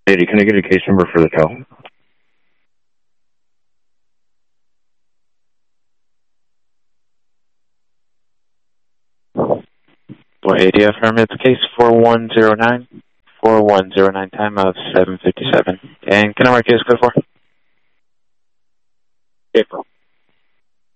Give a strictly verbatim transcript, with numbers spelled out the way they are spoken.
Eddie, can I get a case number for the tow? four eighty affirmative, case four one zero nine, four one zero nine, time of seven fifty-seven. And can I mark case code for? April.